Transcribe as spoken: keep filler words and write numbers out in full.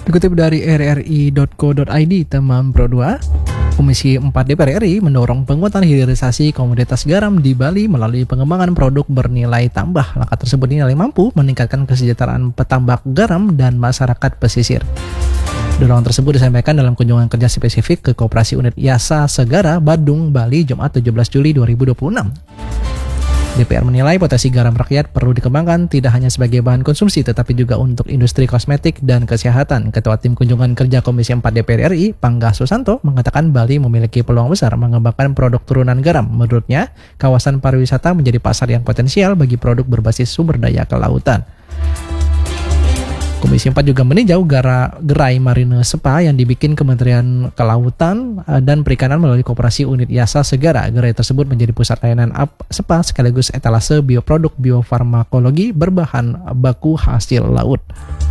Dikutip dari r r i titik co titik i d, teman Pro dua, Komisi empat D P R R I mendorong penguatan hilirisasi komoditas garam di Bali melalui pengembangan produk bernilai tambah. Langkah tersebut dinilai mampu meningkatkan kesejahteraan petambak garam dan masyarakat pesisir. Dorongan tersebut disampaikan dalam kunjungan kerja spesifik ke Koperasi Unit Yasa Segara, Badung, Bali, Jumat tujuh belas Juli dua ribu dua puluh enam. D P R menilai potensi garam rakyat perlu dikembangkan tidak hanya sebagai bahan konsumsi tetapi juga untuk industri kosmetik dan kesehatan. Ketua Tim Kunjungan Kerja Komisi empat D P R R I, Pangga Susanto, mengatakan Bali memiliki peluang besar mengembangkan produk turunan garam. Menurutnya, kawasan pariwisata menjadi pasar yang potensial bagi produk berbasis sumber daya kelautan. Komisi empat juga meninjau gara, gerai marine Sepa yang dibikin Kementerian Kelautan dan Perikanan melalui Koperasi Unit Yasa Segara. Gerai tersebut menjadi pusat layanan Sepa sekaligus etalase bioproduk biofarmakologi berbahan baku hasil laut.